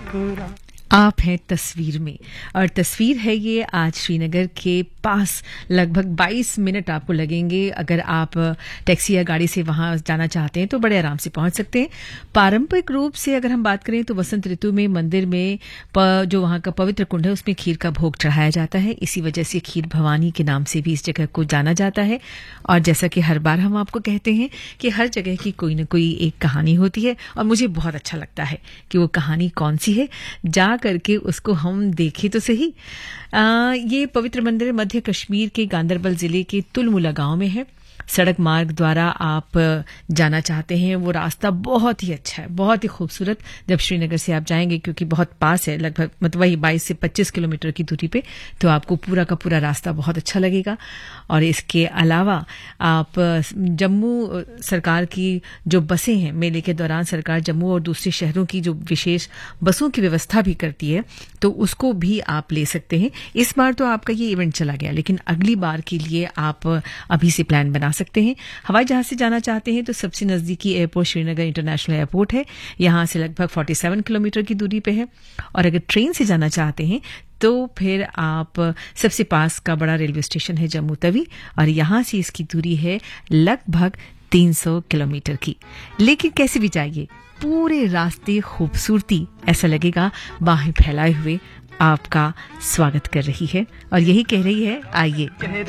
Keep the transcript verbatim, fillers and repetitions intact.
आप हैं तस्वीर में, और तस्वीर है ये आज श्रीनगर के पास। लगभग बाईस मिनट आपको लगेंगे अगर आप टैक्सी या गाड़ी से वहां जाना चाहते हैं तो बड़े आराम से पहुंच सकते हैं। पारंपरिक रूप से अगर हम बात करें तो वसंत ऋतु में मंदिर में जो वहां का पवित्र कुंड है उसमें खीर का भोग चढ़ाया जाता है। इसी वजह से खीर भवानी के नाम से भी इस जगह को जाना जाता है। और जैसा कि हर बार हम आपको कहते हैं कि हर जगह की कोई न कोई एक कहानी होती है, और मुझे बहुत अच्छा लगता है कि वो कहानी कौन सी है, जा करके उसको हम देखें तो सही। आ, ये पवित्र मंदिर मध्य कश्मीर के गांदरबल जिले के तुलमुला गांव में है। सड़क मार्ग द्वारा आप जाना चाहते हैं, वो रास्ता बहुत ही अच्छा है, बहुत ही खूबसूरत। जब श्रीनगर से आप जाएंगे, क्योंकि बहुत पास है, लगभग मतलब वही बाईस से पच्चीस किलोमीटर की दूरी पे, तो आपको पूरा का पूरा रास्ता बहुत अच्छा लगेगा। और इसके अलावा आप जम्मू सरकार की जो बसें हैं, मेले के दौरान सरकार जम्मू और दूसरे शहरों की जो विशेष बसों की व्यवस्था भी करती है, तो उसको भी आप ले सकते हैं। इस बार तो आपका ये इवेंट चला गया, लेकिन अगली बार के लिए आप अभी से प्लान बना सकते हैं। हवाई जहाज से जाना चाहते हैं तो सबसे नजदीकी एयरपोर्ट श्रीनगर इंटरनेशनल एयरपोर्ट है, यहां से लगभग सैंतालीस किलोमीटर की दूरी पे है। और अगर ट्रेन से जाना चाहते हैं तो फिर आप सबसे पास का बड़ा रेलवे स्टेशन है जम्मू तवी, और यहां से इसकी दूरी है लगभग तीन सौ किलोमीटर की। लेकिन कैसे भी जाइए, पूरे रास्ते खूबसूरती, ऐसा लगेगा बाहें फैलाए हुए आपका स्वागत कर रही है, और यही कह रही है, आइए।